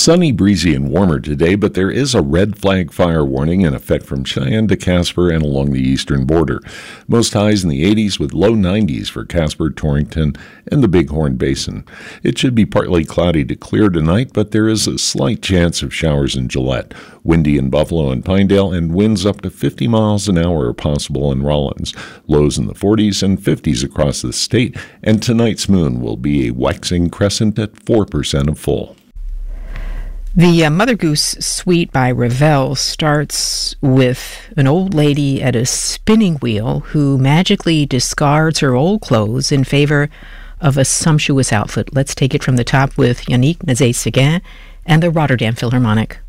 Sunny, breezy, and warmer today, but there is a red flag fire warning in effect from Cheyenne to Casper and along the eastern border. Most highs in the 80s with low 90s for Casper, Torrington, and the Bighorn Basin. It should be partly cloudy to clear tonight, but there is a slight chance of showers in Gillette. Windy in Buffalo and Pinedale, and winds up to 50 miles an hour are possible in Rollins. Lows in the 40s and 50s across the state, and tonight's moon will be a waxing crescent at 4% of full. The Mother Goose Suite by Ravel starts with an old lady at a spinning wheel who magically discards her old clothes in favor of a sumptuous outfit. Let's take it from the top with Yannick Nézet-Séguin and the Rotterdam Philharmonic.